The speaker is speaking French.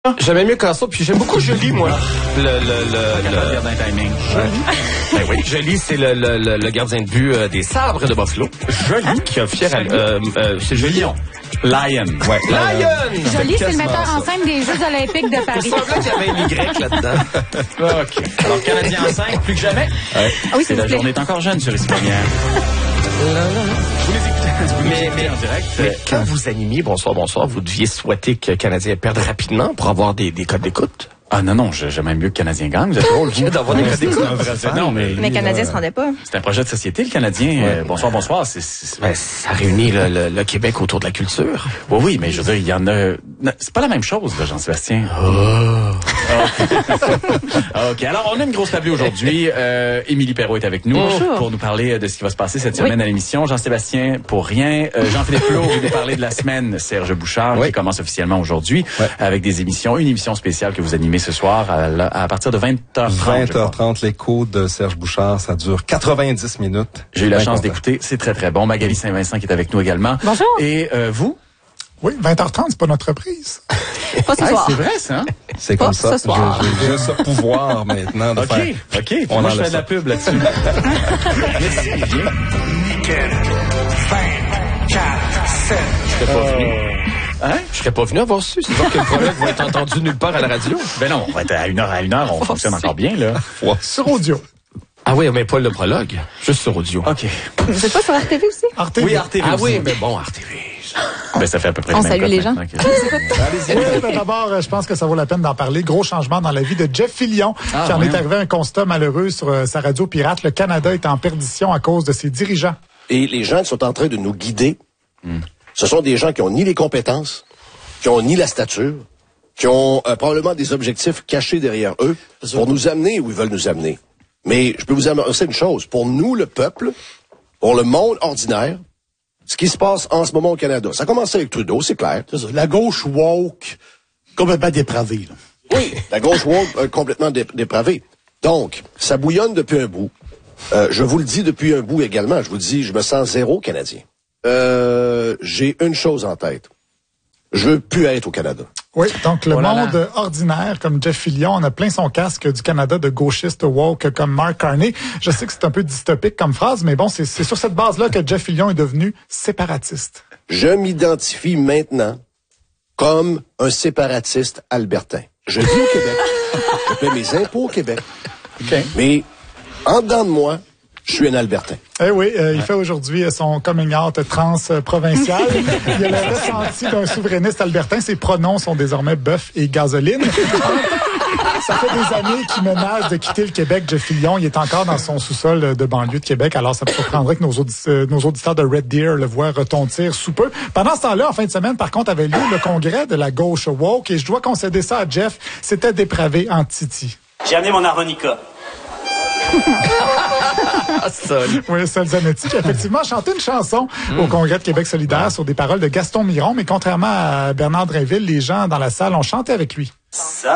J'aimais mieux quand ça, puis j'aime beaucoup Jolie, moi. Le gardien timing. Ben oui, Jolie, c'est le gardien de but des Sabres de Buffalo. Jolie, qui a fier c'est Jolie. Lion. Ouais. Lion! Jolie, c'est le metteur en scène des Jeux olympiques de Paris. Il semblait qu'il y avait un Y là-dedans. OK. Alors, Canadien en 5, plus que jamais. Ah oui, c'est la journée est encore jeune sur les premières. Vous les écoutez, mais en direct. Mais quand vous animiez Bonsoir, vous deviez souhaiter que Canadien perde rapidement pour avoir des codes d'écoute? Ah non, j'aime même mieux que Canadien Gang. Vous êtes drôle, vous. D'avoir des codes d'écoute. Non, mais Canadien se rendait pas. c'est un projet de société, le Canadien. Bonsoir. Ben, ça réunit le Québec autour de la culture. Oui, mais je veux dire, il y en a... Non, c'est pas la même chose, là, Jean-Sébastien. OK. Alors, on a une grosse table aujourd'hui. Émilie Perrault est avec nous. Bonjour. Pour nous parler de ce qui va se passer cette semaine à l'émission. Jean-Sébastien, pour rien. Jean-Philippe Plot, vous nous parler de la semaine Serge Bouchard, qui commence officiellement aujourd'hui, avec une émission spéciale que vous animez ce soir à partir de 20h30. 20h30, l'écho de Serge Bouchard, ça dure 90 minutes. J'ai eu la chance d'écouter, c'est très très bon. Magali Saint-Vincent qui est avec nous également. Bonjour. Et vous? Oui, 20h30, c'est pas notre reprise. Pas ce soir. C'est vrai, ça? C'est comme ça. ce soir. J'ai juste ce pouvoir maintenant de faire... OK. On Moi, je enlève fais de la ça. pub là-dessus. Merci, Olivier. Week-end 24, 7. Je serais pas venu. Je serais pas venu avoir su. C'est sûr que le prologue va être entendu nulle part à la radio. Ben non, on va être à une heure, on fonctionne encore bien, là. Sur audio. Ah oui, mais pas le prologue. Juste sur audio. OK. Vous êtes pas sur RTV aussi? RTV. Oui, RTV. Ah aussi. oui, mais bon, RTV. Ben, ça fait à peu près On le même salue code les gens. maintenant que- Oui, ben d'abord, je pense que ça vaut la peine d'en parler. Gros changement dans la vie de Jeff Fillion, qui en est arrivé à un constat malheureux sur sa radio pirate. Le Canada est en perdition à cause de ses dirigeants. Et les gens qui sont en train de nous guider, ce sont des gens qui ont ni les compétences, qui ont ni la stature, qui ont probablement des objectifs cachés derrière eux pour nous amener où ils veulent nous amener. Mais je peux vous annoncer une chose. Pour nous, le peuple, pour le monde ordinaire, ce qui se passe en ce moment au Canada, ça a commencé avec Trudeau, c'est clair. C'est ça. La gauche woke, complètement dépravée. Là. Oui, la gauche woke complètement dépravée. Donc, ça bouillonne depuis un bout. Je vous le dis depuis un bout également. Je vous dis, je me sens zéro Canadien. J'ai une chose en tête. Je veux plus être au Canada. Oui, donc le monde ordinaire, comme Jeff Fillion, on a plein son casque du Canada de gauchistes woke comme Mark Carney. Je sais que c'est un peu dystopique comme phrase, mais bon, c'est sur cette base-là que Jeff Fillion est devenu séparatiste. Je m'identifie maintenant comme un séparatiste albertain. Je vis au Québec. Je paie mes impôts au Québec. Mais en dedans de moi, je suis un Albertain. Eh oui, il fait aujourd'hui son coming out trans-provincial. Il a le ressenti d'un souverainiste albertain. Ses pronoms sont désormais bœuf et gasoline. Ça fait des années qu'il menace de quitter le Québec, Jeff Fillion. Il est encore dans son sous-sol de banlieue de Québec. Alors, ça me surprendrait que nos auditeurs de Red Deer le voient retentir sous peu. Pendant ce temps-là, en fin de semaine, par contre, avait lieu le congrès de la gauche woke. Et je dois concéder ça à Jeff. C'était dépravé en titi. J'ai amené mon harmonica. Oui, Sol Zanetti qui a effectivement chanté une chanson au Congrès de Québec solidaire sur des paroles de Gaston Miron, mais contrairement à Bernard Drinville, les gens dans la salle ont chanté avec lui. Ça